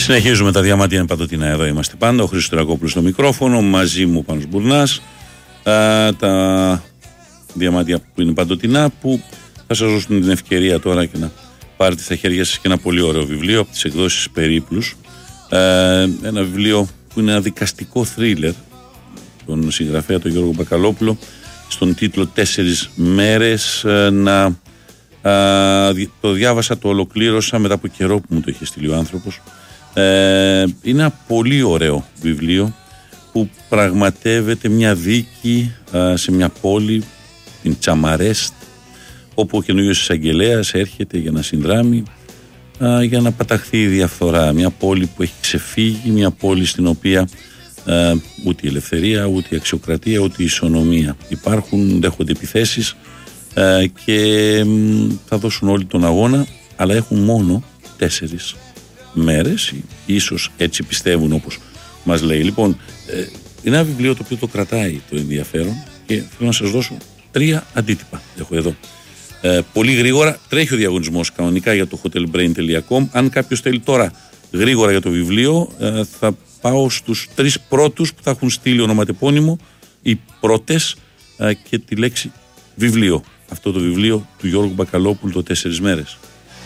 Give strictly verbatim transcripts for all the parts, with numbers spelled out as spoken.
Συνεχίζουμε τα διαμάτια είναι παντοτινά. Εδώ είμαστε πάντα. Ο Χρήστος Τερακόπουλος στο μικρόφωνο. Μαζί μου ο Πάνος Μπουρνάς. Α, τα διαμάτια που είναι παντοτινά, που θα σας δώσουν την ευκαιρία τώρα και να πάρετε στα χέρια σας και ένα πολύ ωραίο βιβλίο από τις εκδόσεις Περίπλους. Α, ένα βιβλίο που είναι ένα δικαστικό θρίλερ, τον συγγραφέα τον Γιώργο Μπακαλόπουλο, στον τίτλο «Τέσσερις μέρες». Να α, το διάβασα, το ολοκλήρωσα μετά από καιρό που μου το είχε στείλει ο άνθρωπος. Ε, είναι ένα πολύ ωραίο βιβλίο που πραγματεύεται μια δίκη α, σε μια πόλη, την Τσαμαρέστ, όπου ο καινούργιος εισαγγελέας έρχεται για να συνδράμει, α, για να παταχθεί η διαφθορά. Μια πόλη που έχει ξεφύγει, μια πόλη στην οποία α, ούτε η ελευθερία, ούτε η αξιοκρατία, ούτε η ισονομία υπάρχουν, δέχονται επιθέσεις α, και μ, θα δώσουν όλοι τον αγώνα, αλλά έχουν μόνο τέσσερις μέρες, ίσως έτσι πιστεύουν, όπως μας λέει. Λοιπόν, ε, είναι ένα βιβλίο το οποίο το κρατάει το ενδιαφέρον και θέλω να σας δώσω τρία αντίτυπα. Έχω εδώ. Ε, πολύ γρήγορα τρέχει ο διαγωνισμός κανονικά για το hotelbrain τελεία com. Αν κάποιος θέλει τώρα γρήγορα για το βιβλίο, ε, θα πάω στους τρεις πρώτους που θα έχουν στείλει ονοματεπώνυμο, οι πρώτες, ε, και τη λέξη βιβλίο. Αυτό το βιβλίο του Γιώργου Μπακαλόπουλου, το «Τέσσερις μέρες».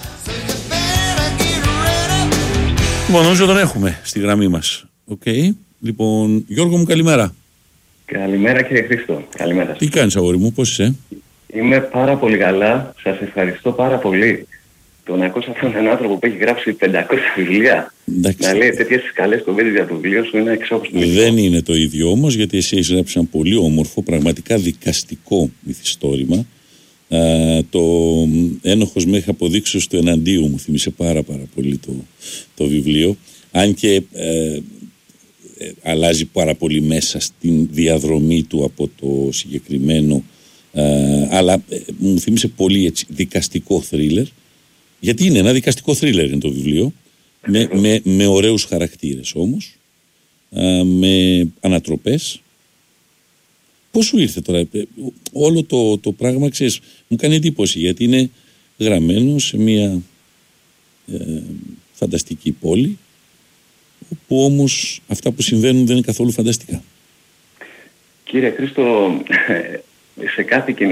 Λοιπόν, νομίζω τον έχουμε στη γραμμή μας. Okay. Λοιπόν, Γιώργο μου, καλημέρα. Καλημέρα κύριε Χρήστο. Καλημέρα. Τι κάνεις, αγόρι μου, πώς είσαι? Είμαι πάρα πολύ καλά. Σας ευχαριστώ πάρα πολύ. Το να ακούσα αυτόν τον άνθρωπο που έχει γράψει πεντακόσια βιβλία, εντάξει, να λέει τέτοιες καλές κομμένες για το βιβλίο σου, είναι εξόχωστο. Δεν είναι το ίδιο όμως, γιατί εσύ έχεις γράψει ένα πολύ όμορφο, πραγματικά δικαστικό μυθιστόρημα. Uh, το «Ένοχος μέχρι αποδείξεως του εναντίου» μου θύμισε πάρα πάρα πολύ το, το βιβλίο, αν και ε, ε, αλλάζει πάρα πολύ μέσα στην διαδρομή του από το συγκεκριμένο, ε, αλλά ε, μου θύμισε πολύ έτσι, δικαστικό θρίλερ, γιατί είναι ένα δικαστικό θρίλερ είναι το βιβλίο, με, με, με ωραίους χαρακτήρες όμως, ε, με ανατροπές. Πώς σου ήρθε τώρα όλο το, το πράγμα, ξέρεις, μου κάνει εντύπωση, γιατί είναι γραμμένο σε μια ε, φανταστική πόλη, όπου όμως αυτά που συμβαίνουν δεν είναι καθόλου φανταστικά. Κύριε Χρήστο, σε κάθε